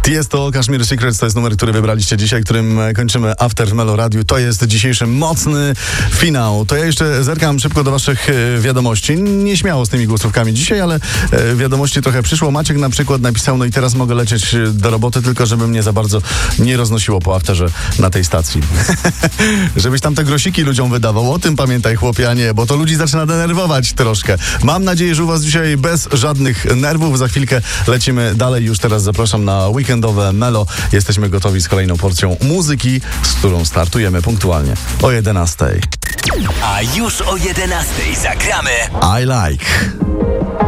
Jest to Kashmir Secrets, to jest numer, który wybraliście dzisiaj, którym kończymy After w Melo Radiu. To jest dzisiejszy mocny finał. To ja jeszcze zerkam szybko do waszych wiadomości. Nieśmiało z tymi głosówkami dzisiaj, ale wiadomości trochę przyszło. Maciek na przykład napisał, no i teraz mogę lecieć do roboty, tylko żeby mnie za bardzo nie roznosiło po afterze na tej stacji. Żebyś tam te grosiki ludziom wydawał. O tym pamiętaj, chłopie, a nie, bo to ludzi zaczyna denerwować troszkę. Mam nadzieję, że u was dzisiaj bez żadnych nerwów. Za chwilkę lecimy dalej. Już teraz zapraszam na weekendowe Melo. Jesteśmy gotowi z kolejną porcją muzyki, z którą startujemy punktualnie o 11:00. A już o 11:00 zagramy I Like.